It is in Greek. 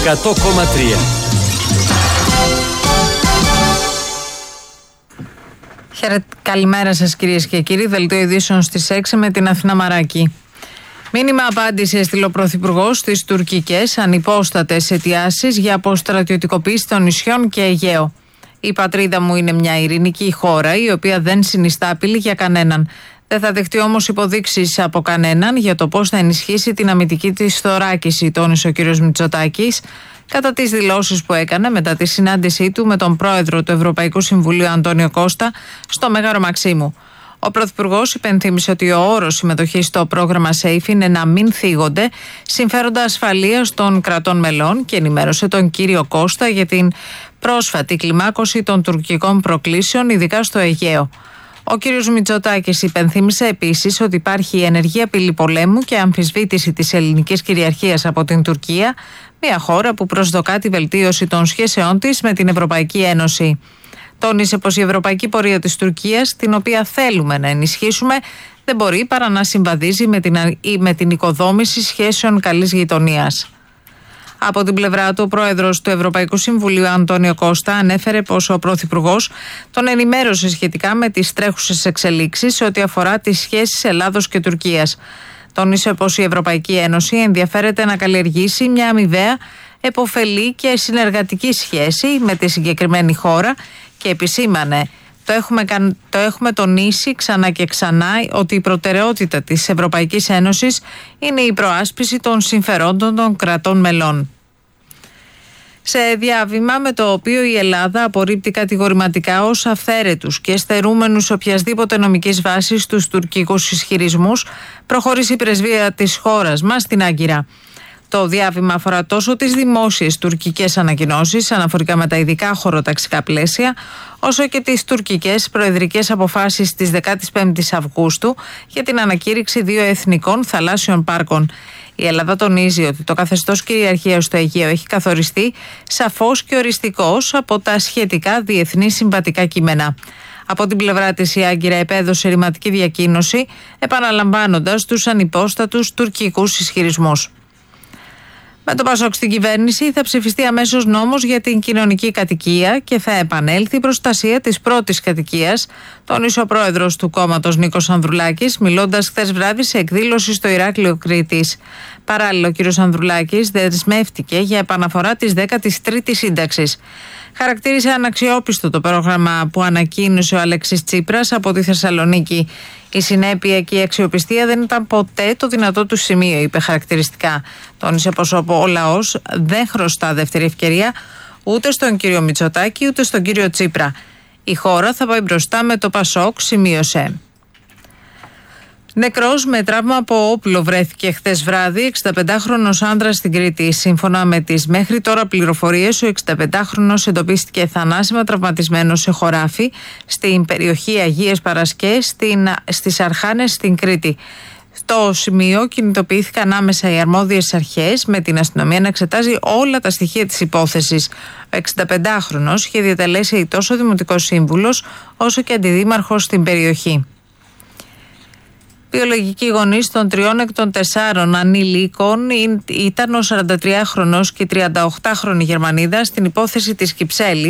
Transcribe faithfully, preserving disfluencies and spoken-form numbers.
εκατό κόμμα τρία. Καλημέρα σας κυρίες και κύριοι. Δελτίο ειδήσεων στις έξι με την Αθηνά Μαράκη. Μήνυμα απάντηση έστειλε ο Πρωθυπουργός στις τουρκικές ανυπόστατες αιτιάσεις για αποστρατιωτικοποίηση των νησιών και Αιγαίο. Η πατρίδα μου είναι μια ειρηνική χώρα η οποία δεν συνιστά απειλή για κανέναν. Δεν θα δεχτεί όμως υποδείξεις από κανέναν για το πώς θα ενισχύσει την αμυντική της θωράκιση, τόνισε ο κ. Μητσοτάκης κατά τις δηλώσεις που έκανε μετά τη συνάντησή του με τον πρόεδρο του Ευρωπαϊκού Συμβουλίου Αντώνιο Κώστα στο Μέγαρο Μαξίμου. Ο Πρωθυπουργός υπενθύμησε ότι ο όρος συμμετοχής στο πρόγραμμα SAFE είναι να μην θίγονται συμφέροντα ασφαλείας των κρατών μελών και ενημέρωσε τον κύριο Κώστα για την πρόσφατη κλιμάκωση των τουρκικών προκλήσεων, ειδικά στο Αιγαίο. Ο κύριος Μητσοτάκης υπενθύμησε επίσης ότι υπάρχει ενεργή απειλή πολέμου και αμφισβήτηση της ελληνικής κυριαρχίας από την Τουρκία, μια χώρα που προσδοκά τη βελτίωση των σχέσεών της με την Ευρωπαϊκή Ένωση. Τόνισε πως η ευρωπαϊκή πορεία της Τουρκίας, την οποία θέλουμε να ενισχύσουμε, δεν μπορεί παρά να συμβαδίζει με την, με την οικοδόμηση σχέσεων καλής γειτονίας. Από την πλευρά του, ο πρόεδρος του Ευρωπαϊκού Συμβουλίου Αντώνιο Κώστα ανέφερε πως ο Πρωθυπουργός τον ενημέρωσε σχετικά με τις τρέχουσες εξελίξεις σε ό,τι αφορά τις σχέσεις Ελλάδος και Τουρκίας. Τόνισε πως η Ευρωπαϊκή Ένωση ενδιαφέρεται να καλλιεργήσει μια αμοιβαία, επωφελή και συνεργατική σχέση με τη συγκεκριμένη χώρα και επισήμανε το έχουμε, το έχουμε τονίσει ξανά και ξανά ότι η προτεραιότητα της Ευρωπαϊκής Ένωσης είναι η προάσπιση των συμφερόντων των κρατών μελών. Σε διάβημα με το οποίο η Ελλάδα απορρίπτει κατηγορηματικά ως αυθαίρετους και στερούμενους οποιασδήποτε νομικής βάσης τους τουρκικούς ισχυρισμούς, προχώρησε η πρεσβεία της χώρας μας στην Άγκυρα. Το διάβημα αφορά τόσο τις δημόσιες τουρκικές ανακοινώσεις αναφορικά με τα ειδικά χωροταξικά πλαίσια, όσο και τις τουρκικές προεδρικές αποφάσεις της δεκαπέντε Αυγούστου για την ανακήρυξη δύο εθνικών θαλάσσιων πάρκων. Η Ελλάδα τονίζει ότι το καθεστώς κυριαρχίας στο Αιγαίο έχει καθοριστεί σαφώς και οριστικώς από τα σχετικά διεθνή συμβατικά κείμενα. Από την πλευρά της η Άγκυρα επέδωσε ρηματική διακοίνωση, επαναλαμβάνοντας τους ανυπόστατους τουρκικούς ισχυρισμούς. Με το ΠΑΣΟΚ στην κυβέρνηση θα ψηφιστεί αμέσως νόμος για την κοινωνική κατοικία και θα επανέλθει η προστασία της πρώτης κατοικίας, τόνισε ο πρόεδρος του κόμματος Νίκος Ανδρουλάκης, μιλώντας χθες βράδυ σε εκδήλωση στο Ηράκλειο Κρήτης. Παράλληλα, ο κ. Ανδρουλάκης δεσμεύτηκε για επαναφορά της δέκατης τρίτης σύνταξης. Χαρακτήρισε αναξιόπιστο το πρόγραμμα που ανακοίνωσε ο Αλέξης Τσίπρας από τη Θεσσαλονίκη. Η συνέπεια και η αξιοπιστία δεν ήταν ποτέ το δυνατό του σημείο, είπε χαρακτηριστικά. Τόνισε πως ο λαός δεν χρωστά δεύτερη ευκαιρία ούτε στον κύριο Μητσοτάκη ούτε στον κύριο Τσίπρα. Η χώρα θα πάει μπροστά με το ΠΑΣΟΚ, σημείωσε. Νεκρός με τραύμα από όπλο βρέθηκε χθες βράδυ εξηνταπεντάχρονος άνδρας στην Κρήτη. Σύμφωνα με τις μέχρι τώρα πληροφορίες, ο εξηνταπεντάχρονος εντοπίστηκε θανάσιμα τραυματισμένος σε χωράφι στην περιοχή Αγίες Παρασκές στις Αρχάνες στην Κρήτη. Στο σημείο κινητοποιήθηκαν άμεσα οι αρμόδιες αρχές με την αστυνομία να εξετάζει όλα τα στοιχεία της υπόθεσης. Ο εξηνταπεντάχρονος είχε διατελέσει τόσο δημοτικός σύμβουλος όσο και αντιδήμαρχος στην περιοχή. Βιολογικοί γονείς των τριών εκ των τεσσάρων ανηλίκων ήταν ο σαραντατριάχρονος και η τριανταοκτάχρονη Γερμανίδα στην υπόθεση της Κυψέλης.